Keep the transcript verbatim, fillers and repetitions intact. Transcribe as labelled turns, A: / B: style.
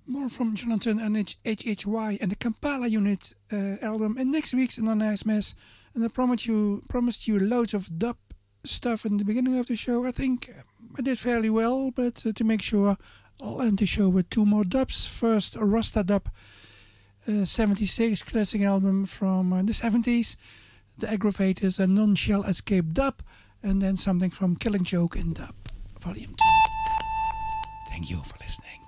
A: More from Jonathan and H H Y and the Kampala Unit uh, album. And next week's a nice mess. And I promised you, promised you loads of dub stuff in the beginning of the show. I think I did fairly well, but uh, to make sure, I'll end the show with two more dubs. First, a Rasta dub, uh, seventy-six classic album from uh, the seventies. The Aggravators and None Shall Escape dub. And then something from Killing Joke in dub, volume two. Thank you for listening.